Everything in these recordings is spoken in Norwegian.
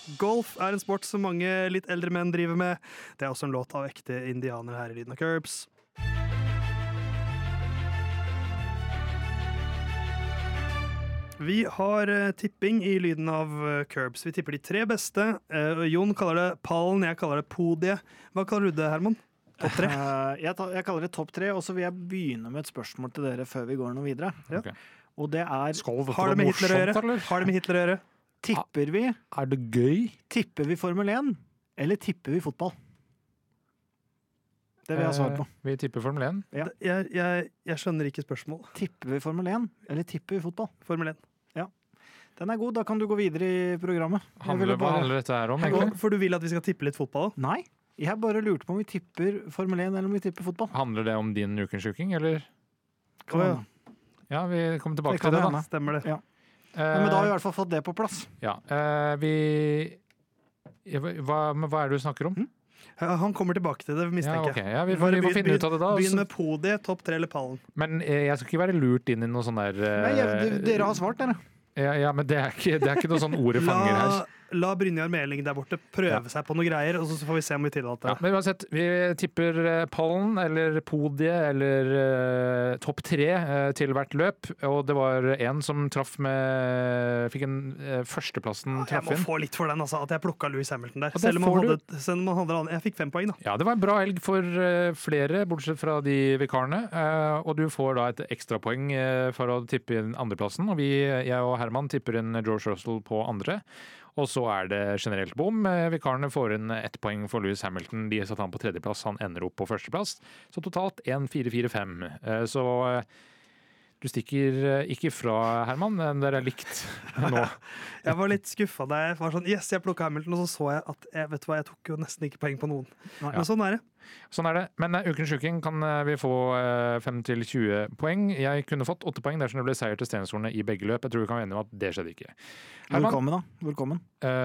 Golf er en sport som mange litt eldre menn driver med. Det er også en låt av ekte indianere her i Lyden av Curbs. Vi har tipping i Lyden av Curbs. Vi tipper de 3 beste. Jon kaller det pallen, jeg kaller det podiet. Hva kaller du det, Herman? Topp 3? Jeg kaller det topp 3, og så vil jeg begynne med et spørsmål til dere før vi går noe videre. Ja. Okay. Og det er Har det med Hitler å gjøre? Har det med Hitler å gjøre? Tipper vi Er det gøy? Tipper vi Formel 1, eller tipper vi fotball? Det vil jeg ha svar på. Vi tipper Formel 1. Ja. Jeg skjønner ikke spørsmål. Tipper vi Formel 1, eller tipper vi fotball? Formel 1. Den er god, da kan du gå videre i programmet. Hva handler dette her om? For du vil at vi skal tippe litt fotball? Nei, jeg bare lurte på om vi tipper Formel 1 eller om vi tipper fotball. Handler det om din ukensjuking, eller? Ja. Ja, vi kommer tilbake til det da. Stemmer det. Ja. Men da har vi i hvert fall fått det på plass. Ja, hva er det du snakker om? Han kommer tilbake til det, mistenker jeg. Ja, vi får finne ut av det da. Begynn med podiet, topp 3 eller pallen. Men jeg skal ikke være lurt inn i noe sånn der... Dere har svart, dere. Ja, men det er ikke noe sånn ordet fanger her. La Brynjar Meling der borte prøve seg på noe greier, og så får vi se om vi tillater det. Ja, men uansett, vi tipper pallen, eller podiet, eller topp 3 til hvert løp. Og det var en som fikk en førsteplassen traff inn. Jeg må få litt for den, altså, at jeg plukket Lewis Hamilton der. Selv om han hadde jeg fikk 5 poeng, da. Ja, det var en bra helg for flere, bortsett fra de vikarene. Og du får da et ekstra poeng for å tippe inn andreplassen. Og jeg og Herman tipper inn George Russell på andre. Og så er det generelt bom. Vikarene får inn 1 poeng for Lewis Hamilton. De satt han på 3. plass, han ender opp på 1. plass. Så totalt 1-4-4-5. Så du stikker ikke fra, Herman, men dere er likt nå. Jeg var litt skuffet da jeg var sånn, jeg plukket Hamilton, og så jeg at, vet du hva, jeg tok jo nesten ikke poeng på noen. Men sånn er det. Sånn er det. Men ukens sjuking kan vi få 5-20 poeng. Jeg kunne fått 8 poeng dersom det ble seier til Stenshornet i begge løp. Jeg tror vi kan være enige om at det skjedde ikke. Velkommen da. Velkommen.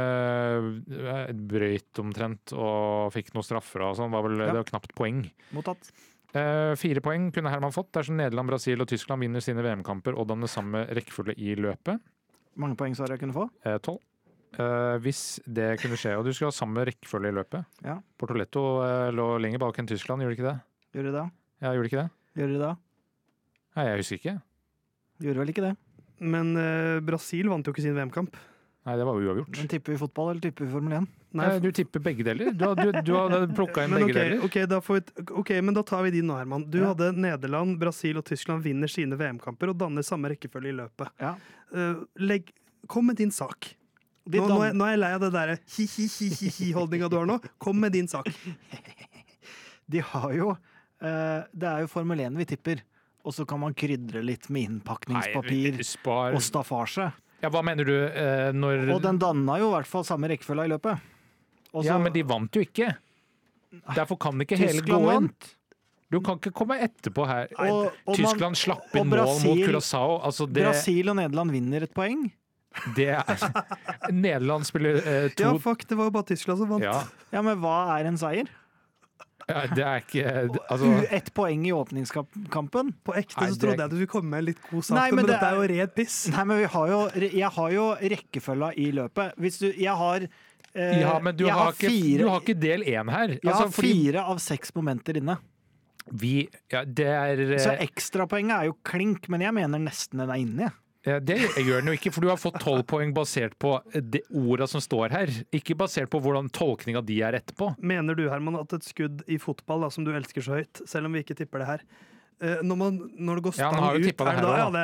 Brøyt omtrent og fikk noen straffer og sånn. Det var knapt poeng. Mottatt. 4 poeng kunne Herman fått dersom Nederland, Brasil og Tyskland vinner sine VM-kamper og danner samme rekkefølge i løpet. Mange poeng sa jeg kunne få? 12. Hvis det kunne skje, og du skulle ha samme rekkefølge i løpet. Ja. Portoletto lå lenger bak enn Tyskland, gjorde ikke det? Gjorde det da? Ja, gjorde ikke det? Gjorde det da? Nei, jeg husker ikke. Gjorde vel ikke det? Men Brasil vant jo ikke sin VM-kamp. Nei, det var uavgjort. Men tipper vi fotball, eller tipper vi Formel 1? Nei, du tipper begge deler. Du hadde plukket inn begge deler. Men da tar vi de nå, Herman. Du hadde Nederland, Brasil og Tyskland vinner sine VM-kamper og danner samme rekkefølge i løpet. Ja. Kom med din sak. Nå er jeg lei av det der hi-hi-hi-hi-holdninga du har nå. Kom med din sak. De har jo det er jo Formel 1 vi tipper, og så kan man krydre litt med innpakningspapir og staffasje. Ja, hva mener du når... Og den danna jo i hvert fall samme rekkefølge i løpet. Også... Ja, men de vant jo ikke. Derfor kan ikke hele gå inn. Du kan ikke komme etterpå her. Tyskland slapp inn mål mot Curaçao. Altså Brasil og Nederland vinner et poeng. Det er... Nederland spiller 2... Ja, fuck, det var jo bare Tyskland som vant. Ja, men hva er en seier? Ja, det er ikke altså... 1 poeng i åpningskampen. På ekte så trodde jeg du skulle komme med en litt god sak, men dette er jo red piss. Nei, men jeg har jo rekkefølga i løpet. Hvis jeg har ja, men du har ikke del 1 her. Jeg har 4 av 6 momenter inne. Det er... Så ekstrapoenget er jo klink, men jeg mener nesten den er inne, jeg. Det gjør den jo ikke, for du har fått 12 poeng basert på de ordene som står her. Ikke basert på hvordan tolkninga de er etterpå. Mener du, Herman, at et skudd i fotball, da, som du elsker så høyt, selv om vi ikke tipper det her, når det går stang ut, han har jo tippet det her,